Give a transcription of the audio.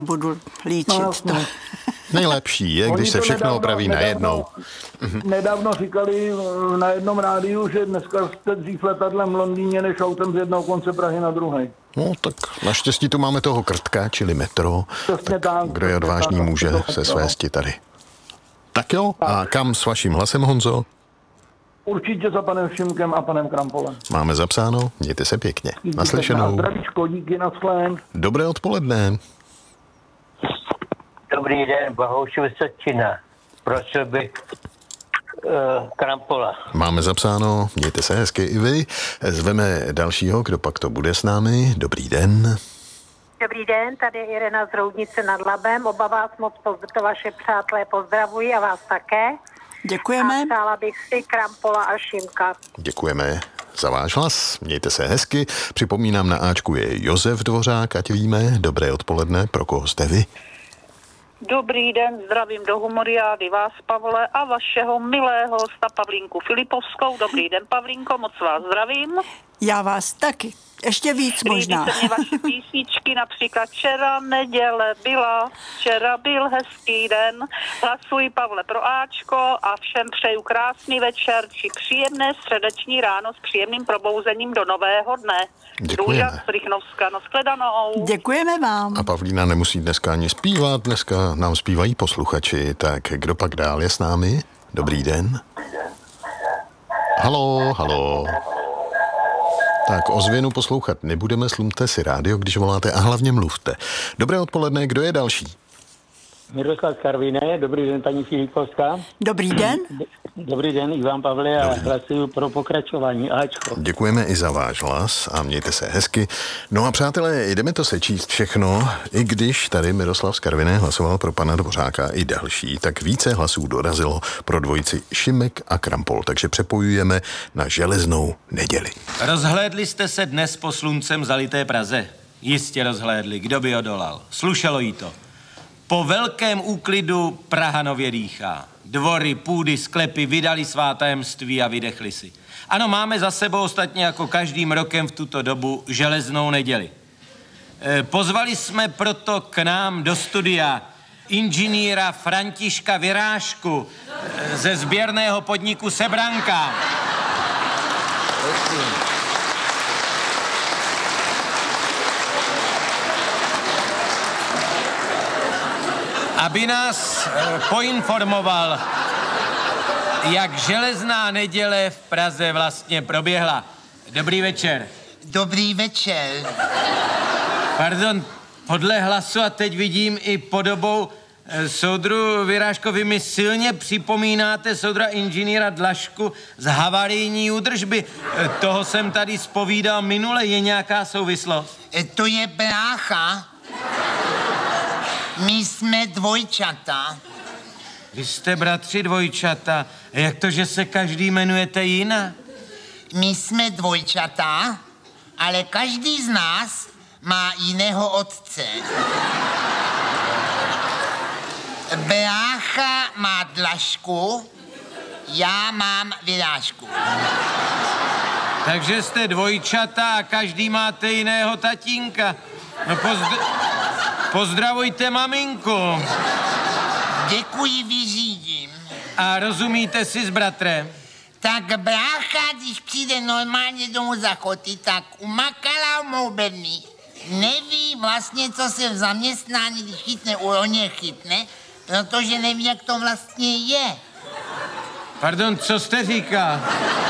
budu líčit to. Nejlepší je, když se všechno opraví najednou. Nedávno říkali na jednom rádiu, že dneska jste dřív letadlem v Londýně než autem z jednoho konce Prahy na druhý. No tak naštěstí tu máme toho Krtka, čili metro. Tak kdo je odvážný, může se svésti tady. Tak jo, a kam s vaším hlasem, Honzo? Určitě za panem Šimkem a panem Krampolem. Máme zapsáno, mějte se pěkně. Naslyšenou. Zdravíčko, díky, nashlen. Dobré odpoledne. Dobrý den, Bahouš Vysočina. Prosil bych Krampola. Máme zapsáno, mějte se hezky i vy. Zveme dalšího, kdo pak to bude s námi. Dobrý den. Dobrý den, tady je Irena z Roudnice nad Labem. Oba vás moc vaše přátelé pozdravují a vás také. Děkujeme. A přála bych si Krampola a Šimka. Děkujeme za váš hlas. Mějte se hezky. Připomínám, na Ačku je Josef Dvořák, ať víme. Dobré odpoledne, pro koho jste vy? Dobrý den, zdravím do Humoriády vás, Pavle, a vašeho milého hosta Pavlínku Filipovskou. Dobrý den, Pavlínko, moc vás zdravím. Já vás taky. Ještě víc možná. Líbí se mě vaše písničky, například Včera neděle byla, včera byl hezký den. Hlasuji, Pavle, pro Ačko a všem přeju krásný večer či příjemné středeční ráno s příjemným probouzením do nového dne. Děkujeme. Růža z Rychnovska, nashledanou. Děkujeme vám. A Pavlína nemusí dneska ani zpívat, dneska nám zpívají posluchači, tak kdo pak dál je s námi? Dobrý den. Halo, halo. Tak ozvěnu poslouchat nebudeme, slumte si rádio, když voláte a hlavně mluvte. Dobré odpoledne, kdo je další? Miroslav Karviné, dobrý den, paní Filipovská. Dobrý den. Dobrý den, Ivan Pavle, a hlasuju pro pokračování Ačko. Děkujeme i za váš hlas a mějte se hezky. No a přátelé, jdeme to sečíst všechno, i když tady Miroslav z Karviné hlasoval pro pana Dvořáka i další, tak více hlasů dorazilo pro dvojici Šimek a Krampol, takže přepojujeme na Železnou neděli. Rozhlédli jste se dnes po sluncem zalité Praze? Jistě rozhlédli, kdo by odolal. Slušelo jí to. Po velkém úklidu Praha nově dýchá. Dvory, půdy, sklepy vydali svá tajemství a vydechli si. Ano, máme za sebou ostatně jako každým rokem v tuto dobu Železnou neděli. Pozvali jsme proto k nám do studia inženýra Františka Virážku ze sběrného podniku Sebranka. Aby nás poinformoval, jak Železná neděle v Praze vlastně proběhla. Dobrý večer. Dobrý večer. Pardon, podle hlasu a teď vidím i podobou soudru Virážko, vy mi silně připomínáte soudra inženýra Dlašku z havarijní údržby. Toho jsem tady zpovídal minule, je nějaká souvislost? To je brácha. My jsme dvojčata. Vy jste bratři dvojčata. Jak to, že se každý jmenujete jinak? My jsme dvojčata, ale každý z nás má jiného otce. Brácha má Dlašku, já mám Virážku. Takže jste dvojčata a každý máte jiného tatínka. No pozdravujte maminku. Děkuji, vyřídím. A rozumíte si s bratrem? Tak brácha, když přijde normálně domů za choty, tak umakala mou bedny. Neví vlastně, co se v zaměstnání, když chytne, o ně chytne, protože neví, jak to vlastně je. Pardon, co jste říkal?